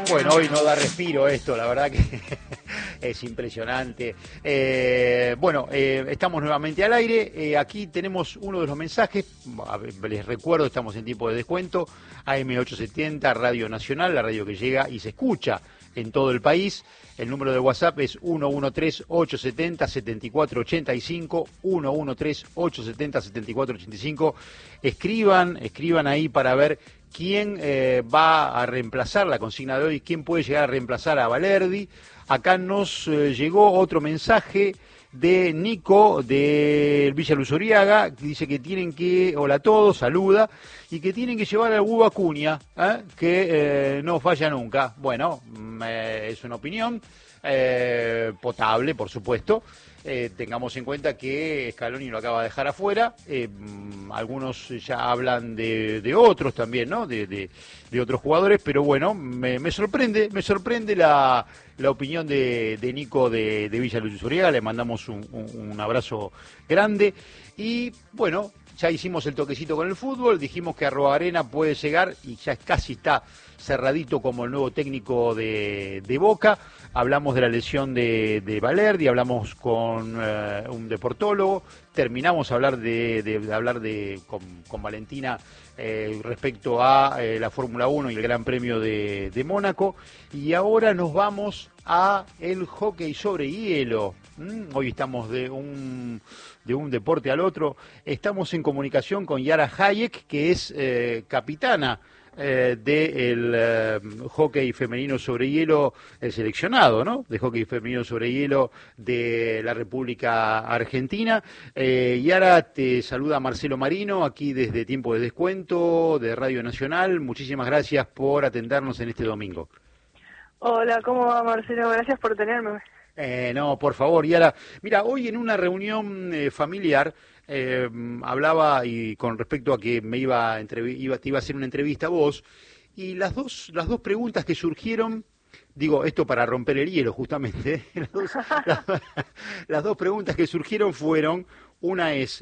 Bueno, hoy no da respiro esto, la verdad que es impresionante. Estamos nuevamente al aire. Aquí tenemos uno de los mensajes. Les recuerdo, estamos en tiempo de descuento. AM870, Radio Nacional, la radio que llega y se escucha en todo el país. El número de WhatsApp es 113-870-7485, 113-870-7485. Escriban ahí para ver quién va a reemplazar la consigna de hoy, quién puede llegar a reemplazar a Valerdi. Acá nos llegó otro mensaje de Nico de Villa Luz Uriaga, que dice que tienen que, hola a todos, saluda, y que tienen que llevar al Hugo Acuña, que no falla nunca. Bueno, es una opinión potable, por supuesto. Tengamos en cuenta que Scaloni lo acaba de dejar afuera. Algunos ya hablan de otros también, ¿no? De otros jugadores, pero bueno, me sorprende la opinión de Nico de Villa Luz Uriaga. Le mandamos un abrazo grande. Y bueno, ya hicimos el toquecito con el fútbol, dijimos que Arruabarrena puede llegar y ya casi está cerradito como el nuevo técnico de Boca. Hablamos de la lesión de Valerdi, hablamos con un deportólogo, terminamos a hablar con Valentina respecto a la Fórmula 1 y el Gran Premio de Mónaco, y ahora nos vamos a el hockey sobre hielo. Hoy estamos de un deporte al otro. Estamos en comunicación con Yara Hayek, que es capitana del hockey femenino sobre hielo, el seleccionado, ¿no? De hockey femenino sobre hielo de la República Argentina. Yara, te saluda Marcelo Marino, aquí desde Tiempo de Descuento de Radio Nacional. Muchísimas gracias por atendernos en este domingo. Hola, ¿cómo va, Marcelo? Gracias por tenerme. No, por favor, Yara. Mira, hoy en una reunión familiar hablaba y con respecto a que te iba a hacer una entrevista a vos, y las dos preguntas que surgieron, digo, esto para romper el hielo justamente, las dos preguntas que surgieron fueron, una es,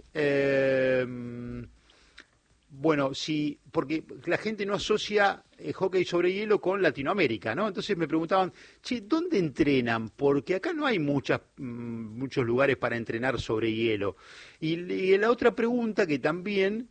bueno, sí, porque la gente no asocia hockey sobre hielo con Latinoamérica, ¿no? Entonces me preguntaban, che, ¿dónde entrenan? Porque acá no hay muchos lugares para entrenar sobre hielo. Y la otra pregunta que también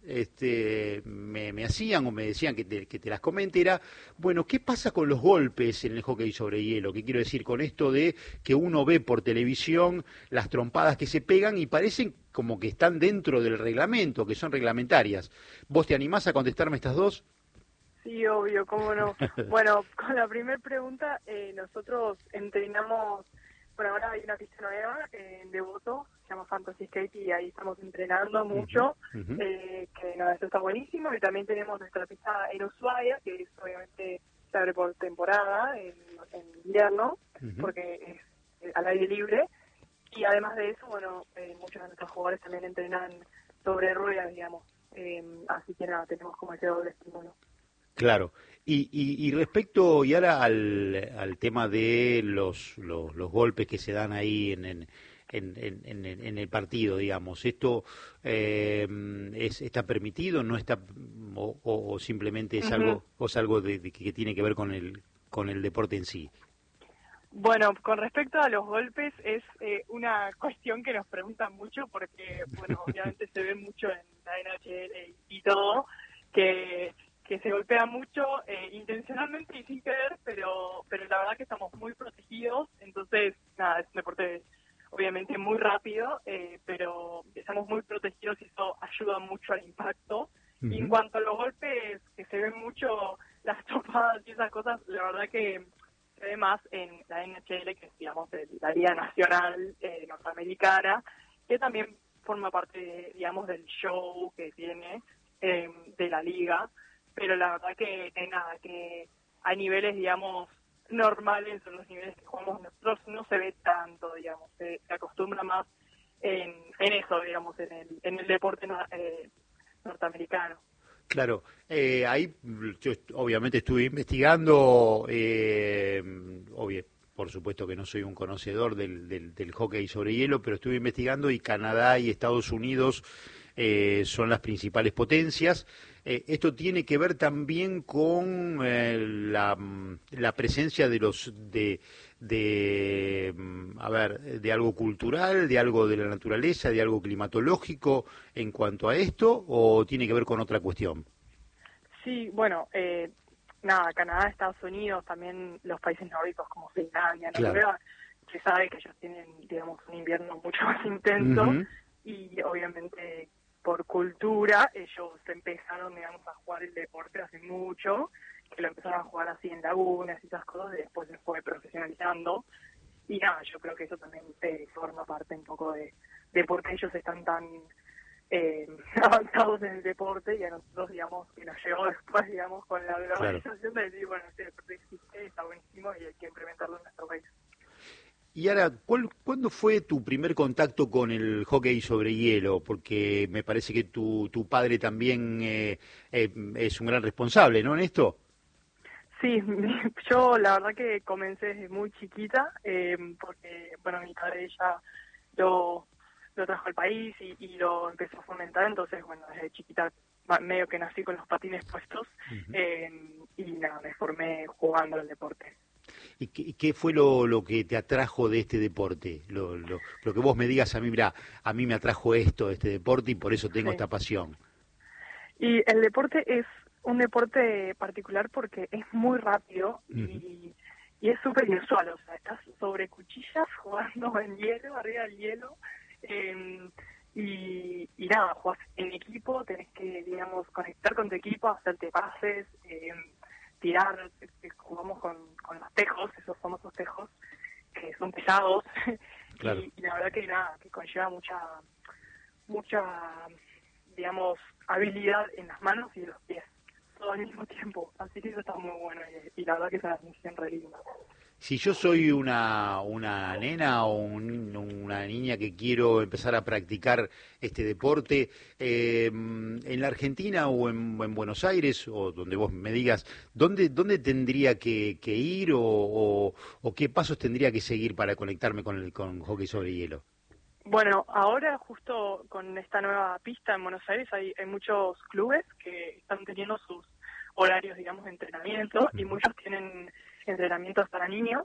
me hacían o me decían que te las comente era, bueno, ¿qué pasa con los golpes en el hockey sobre hielo? ¿Qué quiero decir con esto de que uno ve por televisión las trompadas que se pegan y parecen como que están dentro del reglamento, que son reglamentarias? ¿Vos te animás a contestarme estas dos? Sí, obvio, cómo no. Bueno, con la primera pregunta, nosotros entrenamos, por ahora hay una pista nueva en Devoto, se llama Fantasy Skate, y ahí estamos entrenando mucho, que no, eso está buenísimo. Y también tenemos nuestra pista en Ushuaia, que es, obviamente se abre por temporada, en invierno, porque es al aire libre. Y además de eso, bueno, muchos de nuestros jugadores también entrenan sobre ruedas, digamos. Así que nada, tenemos como ese doble estímulo. Claro. Y respecto, Yara, al tema de los golpes que se dan ahí en el partido, digamos, ¿esto está permitido, no está, o simplemente es algo que tiene que ver con el deporte en sí? Bueno, con respecto a los golpes, es una cuestión que nos preguntan mucho porque, bueno, obviamente se ve mucho en la NHL y todo, que se golpea mucho intencionalmente y sin querer, pero la verdad que estamos muy protegidos. Entonces, nada, es un deporte obviamente muy rápido, pero estamos muy protegidos y eso ayuda mucho al impacto. Y en cuanto a los golpes, que se ven mucho las topadas y esas cosas, la verdad que se ve más en la NHL, que es, digamos, la Liga Nacional norteamericana, que también forma parte, digamos, del show que tiene de la liga. Pero la verdad que nada, que a niveles, digamos, normales, son los niveles que jugamos nosotros, no se ve tanto, digamos, se acostumbra más en eso, digamos, en el deporte norteamericano. Claro, ahí yo obviamente estuve investigando, por supuesto que no soy un conocedor del hockey sobre hielo, pero estuve investigando y Canadá y Estados Unidos son las principales potencias. Esto tiene que ver también con la presencia a ver, de algo cultural, de algo de la naturaleza, de algo climatológico en cuanto a esto, o tiene que ver con otra cuestión? Sí, bueno, nada, Canadá, Estados Unidos, también los países nórdicos como Finlandia, Claro. Noruega, se sabe que ellos tienen, digamos, un invierno mucho más intenso Ujú. y obviamente por cultura ellos empezaron, digamos, a jugar el deporte hace mucho, que lo empezaron a jugar así en lagunas y esas cosas y después se fue profesionalizando y nada, yo creo que eso también forma parte un poco de por qué ellos están tan avanzados en el deporte y a nosotros, digamos, que nos llegó después, digamos, con la Claro. globalización de decir, bueno, este deporte existe, está buenísimo y hay que implementarlo en nuestro país. Y ahora, ¿cuándo fue tu primer contacto con el hockey sobre hielo? Porque me parece que tu padre también es un gran responsable, ¿no? En esto. Sí, yo la verdad que comencé desde muy chiquita, porque, bueno, mi padre ya lo, lo trajo al país y lo empezó a fomentar, entonces, bueno, desde chiquita medio que nací con los patines puestos Ujú. y nada, me formé jugando al deporte. ¿Y qué fue lo que te atrajo de este deporte? Lo que vos me digas a mí, mira, a mí me atrajo esto, este deporte, y por eso tengo Sí. esta pasión. Y el deporte es un deporte particular porque es muy rápido Ujú. y es súper inusual. O sea, estás sobre cuchillas jugando en hielo, arriba del hielo. eh, y nada, jugás en equipo, tenés que, digamos, conectar con tu equipo, hacerte pases, tirar. Jugamos con los tejos, esos famosos tejos, que son pesados. Claro. Y la verdad que nada, que conlleva mucha, digamos, habilidad en las manos y en los pies, todo al mismo tiempo. Así que eso está muy bueno y la verdad que es una sensación re linda. Si yo soy una nena o una niña que quiero empezar a practicar este deporte, en la Argentina o en Buenos Aires, o donde vos me digas, ¿dónde tendría que ir o qué pasos tendría que seguir para conectarme con hockey sobre hielo? Bueno, ahora justo con esta nueva pista en Buenos Aires hay muchos clubes que están teniendo sus horarios, digamos, de entrenamiento y Ujú. muchos tienen entrenamientos para niños.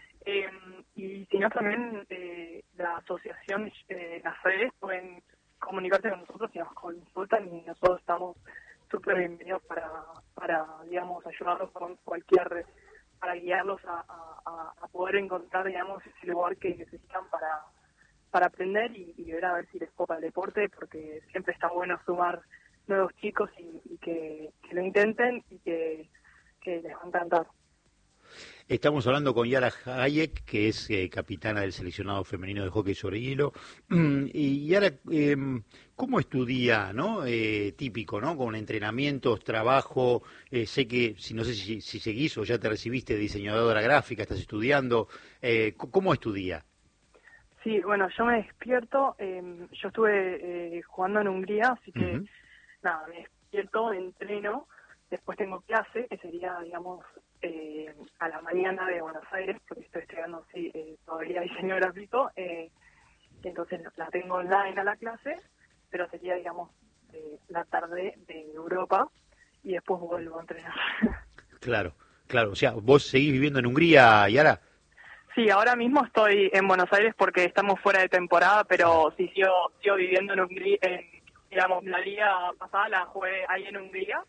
Y si no, también la asociación, las redes pueden comunicarse con nosotros y nos consultan y nosotros estamos súper bienvenidos para, digamos, ayudarlos con cualquier, para guiarlos a poder encontrar, digamos, ese lugar que necesitan para aprender y ver a ver si les copa el deporte, porque siempre está bueno sumar nuevos chicos y que lo intenten y que les va a encantar. Estamos hablando con Yara Hayek, que es capitana del seleccionado femenino de hockey sobre hielo. Y Yara, ¿cómo es tu día, no? Típico, ¿no? Con entrenamientos, trabajo. Sé que, si no sé si seguís o ya te recibiste de diseñadora gráfica, estás estudiando. ¿Cómo es tu día? Sí, bueno, yo me despierto, yo estuve jugando en Hungría, así que Ujú. nada, me despierto, entreno, después tengo clase, que sería, digamos, a la mañana de Buenos Aires, porque estoy estudiando sí, todavía diseño gráfico, entonces la tengo online a la clase, pero sería, digamos, la tarde de Europa y después vuelvo a entrenar. Claro, claro. O sea, ¿vos seguís viviendo en Hungría, Yara? Sí, ahora mismo estoy en Buenos Aires porque estamos fuera de temporada, Claro. pero sí sigo viviendo en Hungría, digamos, la liga pasada la jugué ahí en Hungría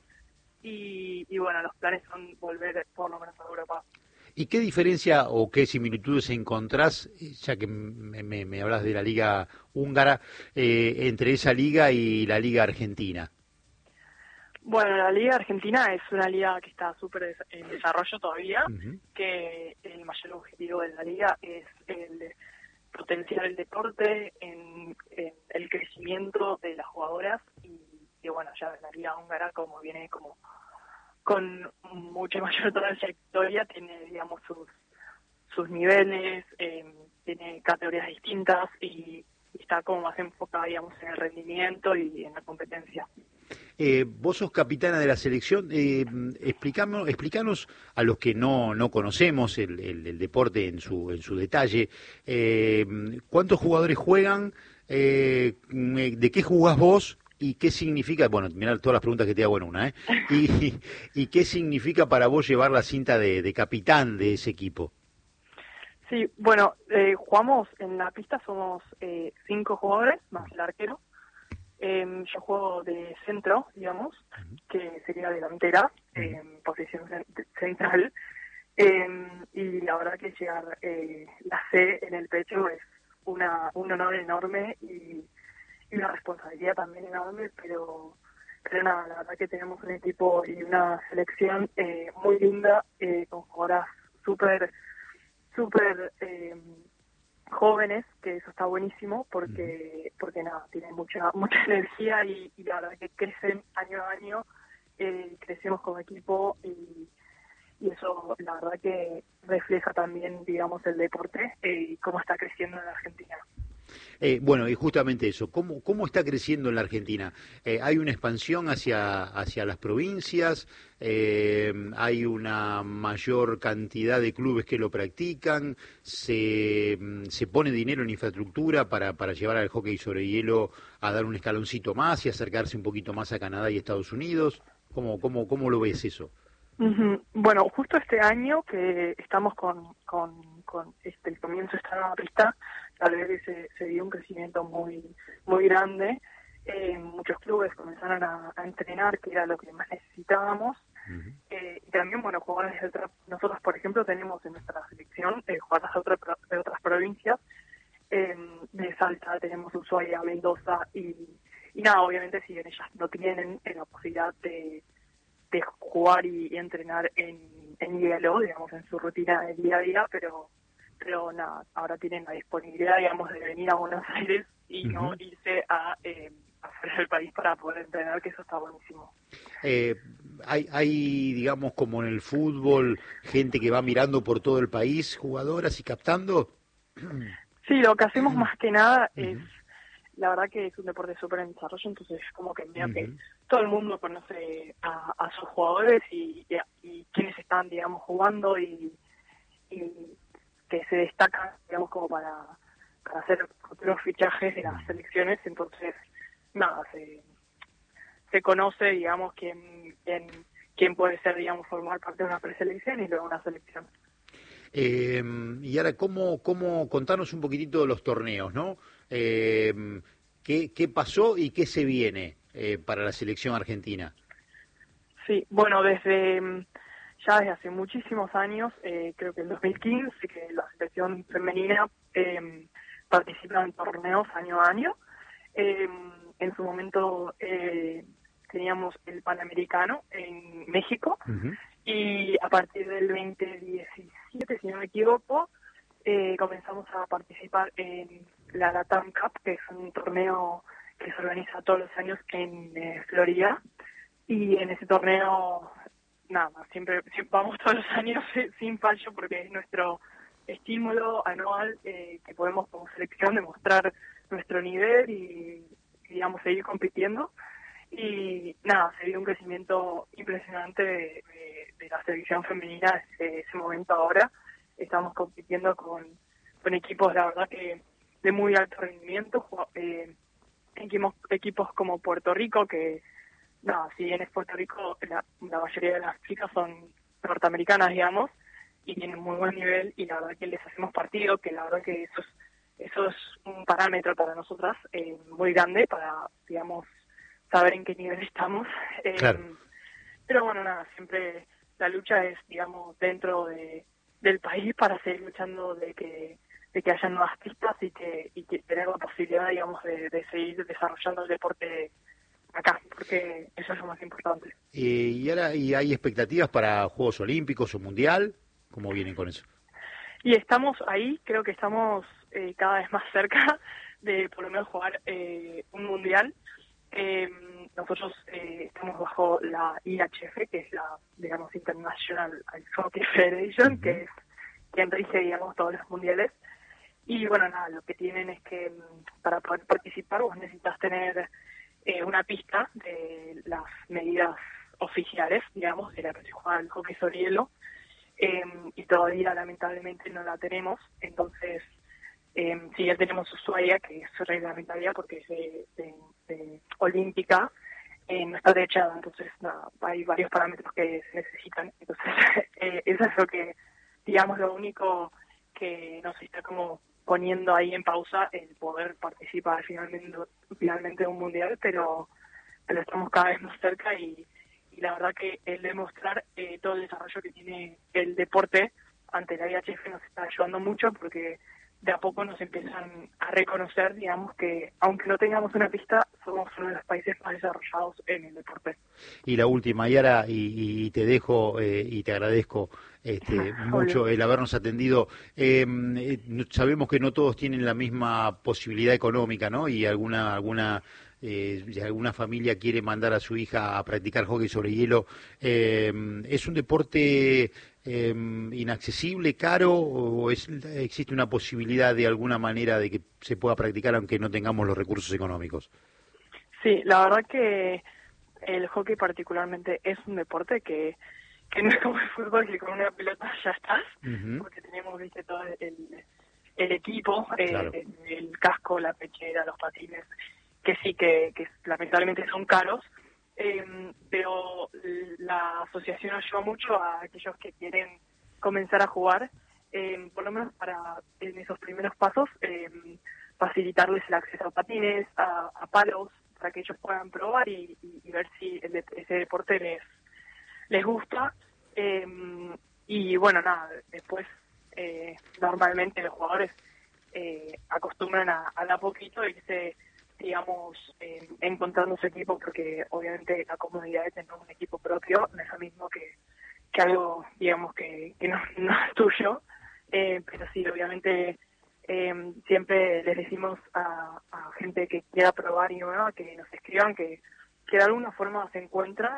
y bueno, los planes son volver por lo menos a Europa. ¿Y qué diferencia o qué similitudes encontrás, ya que me hablas de la liga húngara, entre esa liga y la liga argentina? Bueno, la liga argentina es una liga que está súper en desarrollo todavía, Ujú. que el mayor objetivo de la liga es el potenciar el deporte, en el crecimiento de las jugadoras y bueno, ya la liga húngara como viene como con mucha mayor trayectoria, tiene, digamos, sus niveles, tiene categorías distintas y está como más enfocada, digamos, en el rendimiento y en la competencia. Vos sos capitana de la selección, explicanos a los que no conocemos el deporte en su detalle, ¿cuántos jugadores juegan? ¿De qué jugás vos? ¿Y qué significa, bueno, mirá todas las preguntas que te hago en una, ¿eh? ¿Y qué significa para vos llevar la cinta de capitán de ese equipo? Sí, bueno, jugamos en la pista, somos 5 jugadores, más el arquero. Yo juego de centro, digamos, que sería delantera, posición central. Y la verdad que llegar la C en el pecho es un honor enorme y una responsabilidad también enorme, pero nada, la verdad que tenemos un equipo y una selección muy linda, con jugadoras súper súper jóvenes, que eso está buenísimo porque nada, tienen mucha energía y la verdad que crecen año a año, crecemos como equipo y eso la verdad que refleja también, digamos, el deporte y cómo está creciendo en la Argentina. Bueno, y justamente eso, ¿cómo está creciendo en la Argentina? ¿Hay una expansión hacia las provincias? ¿Hay una mayor cantidad de clubes que lo practican? ¿Se pone dinero en infraestructura para llevar al hockey sobre hielo a dar un escaloncito más y acercarse un poquito más a Canadá y Estados Unidos? ¿Cómo lo ves eso? Bueno, justo este año que estamos con el comienzo de esta nueva pista, la verdad que se dio un crecimiento muy grande. Muchos clubes comenzaron a entrenar, que era lo que más necesitábamos. Y también, bueno, jugadores nosotros, por ejemplo, tenemos en nuestra selección jugadores de otras provincias. De Salta tenemos Ushuaia, Mendoza y nada, obviamente si bien ellas no tienen la posibilidad de jugar y entrenar en hielo, digamos, en su rutina del día a día, pero nada, ahora tienen la disponibilidad, digamos, de venir a Buenos Aires y no irse afuera del país para poder entrenar, que eso está buenísimo. Hay, digamos, como en el fútbol, gente que va mirando por todo el país, jugadoras y captando. Sí, lo que hacemos más que nada es, la verdad que es un deporte súper en desarrollo, entonces como que medio que todo el mundo conoce a sus jugadores y quienes están, digamos, jugando y que se destacan, digamos, como para hacer futuros fichajes de las selecciones, entonces nada, se conoce, digamos, quién puede ser, digamos, formar parte de una preselección y luego una selección. Y ahora, contarnos un poquitito de los torneos, ¿no? ¿Qué pasó y qué se viene para la selección argentina? Sí, bueno, ya desde hace muchísimos años, creo que en 2015, que la selección femenina participa en torneos año a año. En su momento teníamos el Panamericano en México y a partir del 2017, si no me equivoco, comenzamos a participar en la Latam Cup, que es un torneo que se organiza todos los años en Florida. Y en ese torneo, nada, siempre vamos todos los años sin fallo porque es nuestro estímulo anual que podemos como selección demostrar nuestro nivel y digamos, seguir compitiendo. Y nada, se vio un crecimiento impresionante de la selección femenina desde ese momento a ahora. Estamos compitiendo con equipos, la verdad que de muy alto rendimiento, equipos como Puerto Rico, que nada, si bien es Puerto Rico, la mayoría de las chicas son norteamericanas, digamos, y tienen muy buen nivel y la verdad que les hacemos partido, que la verdad que eso es un parámetro para nosotras muy grande para, digamos, saber en qué nivel estamos. Claro. Pero bueno, nada, siempre la lucha es, digamos, dentro del país para seguir luchando de que haya nuevas pistas y que tener la posibilidad, digamos, de seguir desarrollando el deporte acá, porque eso es lo más importante. ¿Y ahora hay expectativas para Juegos Olímpicos o Mundial? ¿Cómo vienen con eso? Y estamos ahí, creo que estamos cada vez más cerca de por lo menos jugar un mundial. Nosotros estamos bajo la IHF, que es la, digamos, International Ice Hockey Federation, que es quien rige, digamos, todos los mundiales. Y bueno, nada, lo que tienen es que para poder participar vos necesitas tener una pista de las medidas oficiales, digamos, de la que se juega el hockey sobre hielo, y todavía lamentablemente no la tenemos. Entonces Si ya tenemos Ushuaia, que es reglamentaria porque es de olímpica, no está techada, entonces nada, hay varios parámetros que se necesitan. Entonces, eso es lo que, digamos, lo único que nos está como poniendo ahí en pausa el poder participar finalmente de un mundial, pero estamos cada vez más cerca y la verdad que el demostrar todo el desarrollo que tiene el deporte ante la IHF nos está ayudando mucho porque de a poco nos empiezan a reconocer, digamos, que aunque no tengamos una pista, somos uno de los países más desarrollados en el deporte. Y la última, Yara, y te dejo y te agradezco mucho el habernos atendido. Sabemos que no todos tienen la misma posibilidad económica, ¿no? Y si alguna familia quiere mandar a su hija a practicar hockey sobre hielo, ¿es un deporte inaccesible, caro, o existe una posibilidad de alguna manera de que se pueda practicar aunque no tengamos los recursos económicos? Sí, la verdad que el hockey particularmente es un deporte que no es como el fútbol, que con una pelota ya estás, porque tenemos, viste, todo el equipo, claro. el casco, la pechera, los patines, que sí, que lamentablemente son caros, pero la asociación ayuda mucho a aquellos que quieren comenzar a jugar, por lo menos para en esos primeros pasos, facilitarles el acceso a patines, a palos, para que ellos puedan probar y ver si ese deporte les gusta. Y bueno, nada, después normalmente los jugadores acostumbran a da poquito irse, digamos, encontrando su equipo, porque obviamente la comodidad de tener un equipo propio no es lo mismo que algo, digamos, que no es tuyo, pero sí, obviamente siempre les decimos a gente que quiera probar y nueva que nos escriban, que de alguna forma se encuentra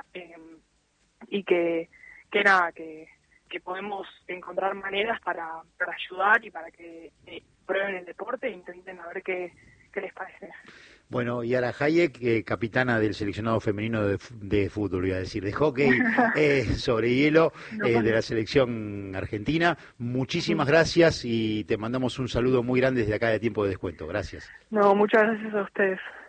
y que nada, que podemos encontrar maneras para ayudar y para que prueben el deporte e intenten a ver qué les parece. Bueno, Yara Hayek, capitana del seleccionado femenino de fútbol, iba a decir, de hockey sobre hielo, de la selección argentina. Muchísimas gracias y te mandamos un saludo muy grande desde acá de Tiempo de Descuento. Gracias. No, muchas gracias a ustedes.